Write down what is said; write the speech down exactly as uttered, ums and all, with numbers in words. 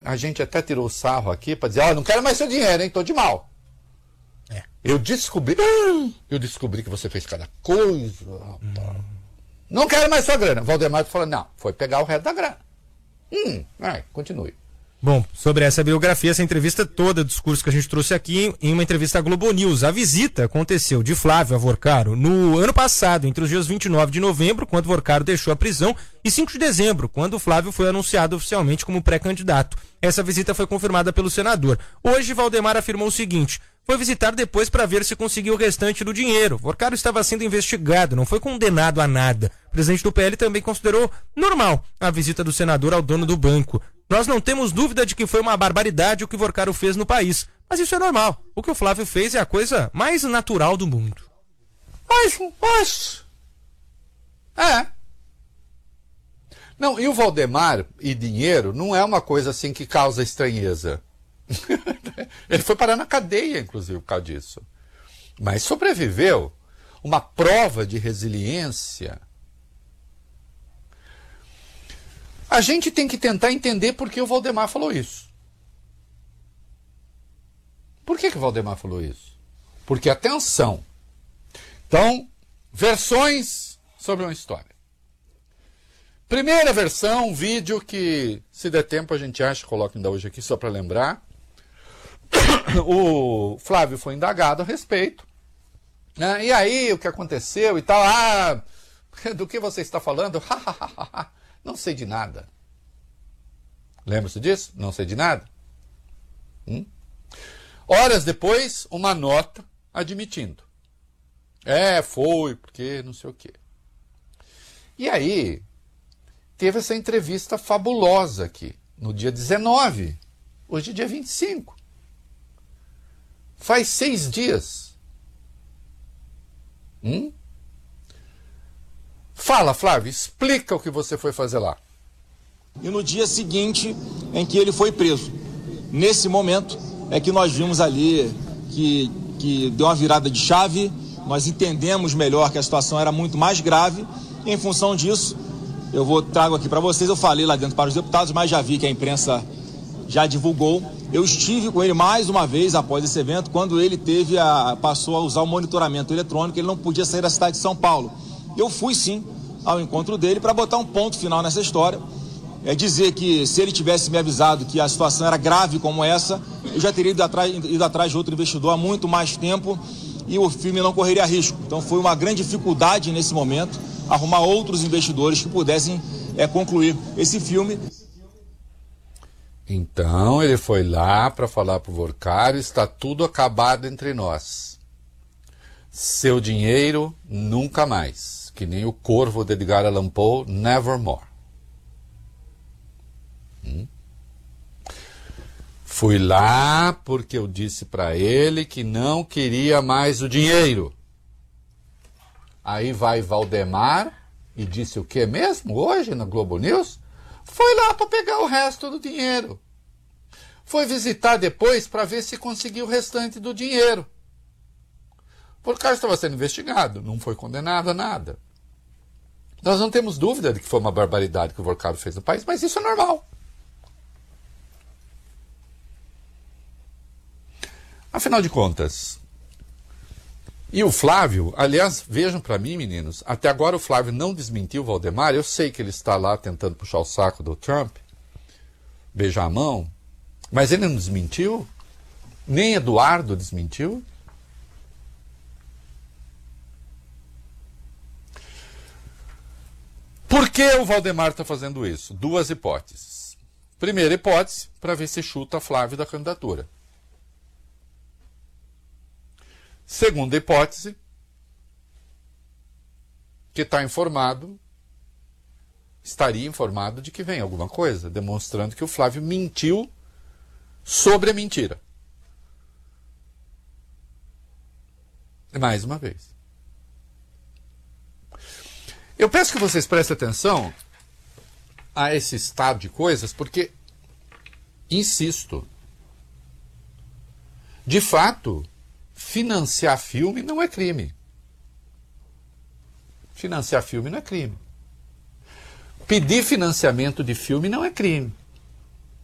a gente até tirou o sarro aqui para dizer, ó, oh, não quero mais seu dinheiro, hein? Tô de mal. É. Eu descobri, eu descobri que você fez cada coisa, rapaz. Hum. Não quero mais sua grana. Valdemar falou, não, foi pegar o resto da grana. Hum, vai, continue. Bom, sobre essa biografia, essa entrevista toda, o discurso que a gente trouxe aqui em uma entrevista à Globo News. A visita aconteceu de Flávio Avorcaro no ano passado, entre os dias vinte e nove de novembro, quando Avorcaro deixou a prisão, e cinco de dezembro, quando Flávio foi anunciado oficialmente como pré-candidato. Essa visita foi confirmada pelo senador. Hoje, Valdemar afirmou o seguinte: foi visitar depois para ver se conseguiu o restante do dinheiro. Avorcaro estava sendo investigado, não foi condenado a nada. O presidente do P L também considerou normal a visita do senador ao dono do banco. Nós não temos dúvida de que foi uma barbaridade o que Avorcaro fez no país. Mas isso é normal. O que o Flávio fez é a coisa mais natural do mundo. Mas, mas... É. Não, e o Valdemar e dinheiro não é uma coisa assim que causa estranheza. Ele foi parar na cadeia, inclusive, por causa disso. Mas sobreviveu. Uma prova de resiliência. A gente tem que tentar entender por que o Valdemar falou isso. Por que, que o Valdemar falou isso? Porque, atenção. Então, versões sobre uma história. Primeira versão, um vídeo que, se der tempo, a gente acha, coloca ainda hoje aqui só para lembrar. O Flávio foi indagado a respeito. Né? E aí, o que aconteceu e tal? Ah, do que você está falando? Não sei de nada. Lembra-se disso? Não sei de nada. Hum? Horas depois, uma nota admitindo. É, foi, porque não sei o quê. E aí, teve essa entrevista fabulosa aqui, no dia dezenove. Hoje é dia vinte e cinco. Faz seis dias. Hum? Fala, Flávio, explica o que você foi fazer lá. E no dia seguinte em que ele foi preso, nesse momento é que nós vimos ali que, que deu uma virada de chave, nós entendemos melhor que a situação era muito mais grave, e em função disso, eu vou trago aqui para vocês, eu falei lá dentro para os deputados, mas já vi que a imprensa já divulgou. Eu estive com ele mais uma vez após esse evento, quando ele teve a, passou a usar o monitoramento eletrônico, ele não podia sair da cidade de São Paulo. Eu fui sim ao encontro dele para botar um ponto final nessa história. É dizer que se ele tivesse me avisado que a situação era grave como essa, eu já teria ido atrás, ido atrás de outro investidor há muito mais tempo e o filme não correria risco. Então foi uma grande dificuldade nesse momento arrumar outros investidores que pudessem é, concluir esse filme. Então ele foi lá para falar para o Avorcaro, está tudo acabado entre nós. Seu dinheiro nunca mais. Que nem o corvo de Edgar Allan Poe, nevermore. Hum? Fui lá porque eu disse para ele que não queria mais o dinheiro. Aí vai Valdemar e disse o que mesmo hoje na Globo News? Foi lá para pegar o resto do dinheiro. Foi visitar depois para ver se conseguiu o restante do dinheiro. Por causa estava sendo investigado, não foi condenado a nada. Nós não temos dúvida de que foi uma barbaridade que o Avorcaro fez no país, mas isso é normal. Afinal de contas, e o Flávio, aliás, vejam para mim, meninos, até agora o Flávio não desmentiu o Valdemar, eu sei que ele está lá tentando puxar o saco do Trump, beijar a mão, mas ele não desmentiu, nem Eduardo desmentiu. Por que o Valdemar está fazendo isso? Duas hipóteses. Primeira hipótese, para ver se chuta Flávio da candidatura. Segunda hipótese, que está informado, estaria informado de que vem alguma coisa, demonstrando que o Flávio mentiu sobre a mentira. Mais uma vez. Eu peço que vocês prestem atenção a esse estado de coisas, porque, insisto, de fato, financiar filme não é crime. Financiar filme não é crime. Pedir financiamento de filme não é crime.